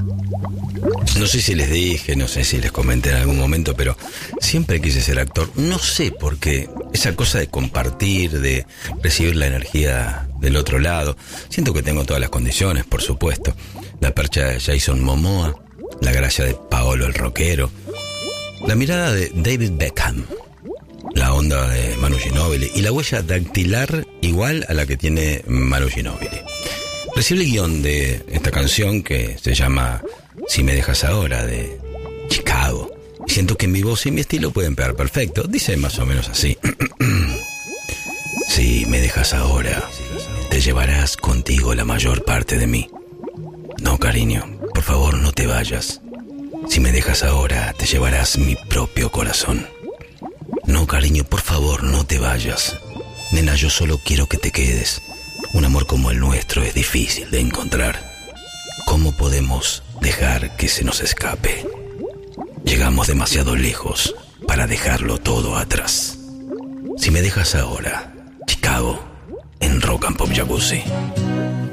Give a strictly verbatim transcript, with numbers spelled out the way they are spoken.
No sé si les dije, no sé si les comenté en algún momento, pero siempre quise ser actor. No sé por qué. Esa cosa de compartir, de recibir la energía del otro lado. Siento que tengo todas las condiciones, por supuesto. La percha de Jason Momoa, la gracia de Paolo el rockero, la mirada de David Beckham, la onda de Manu Ginóbili y la huella dactilar igual a la que tiene Manu Ginóbili. Recibí el guión de esta canción que se llama Si me dejas ahora, de Chicago. Y siento que mi voz y mi estilo pueden pegar perfecto. Dice más o menos así. Si me dejas ahora, te llevarás contigo la mayor parte de mí. No, cariño, por favor no te vayas. Si me dejas ahora, te llevarás mi propio corazón. No, cariño, por favor no te vayas. Nena, yo solo quiero que te quedes. Un amor como el nuestro es difícil de encontrar. ¿Cómo podemos dejar que se nos escape? Llegamos demasiado lejos para dejarlo todo atrás. Si me dejas ahora, Chicago, en Rock and Pop Jacuzzi.